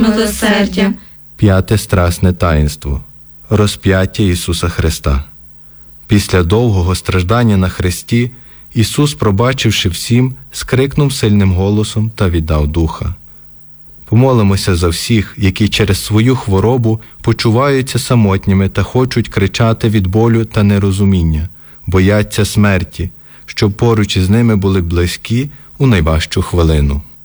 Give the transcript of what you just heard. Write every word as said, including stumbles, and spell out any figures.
милосердя. П'яте страсне таїнство – розп'яття Ісуса Христа. Після довгого страждання на хресті Ісус, пробачивши всім, скрикнув сильним голосом та віддав духа. Помолимося за всіх, які через свою хворобу почуваються самотніми та хочуть кричати від болю та нерозуміння, бояться смерті, щоб поруч із ними були близькі у найважчу хвилину.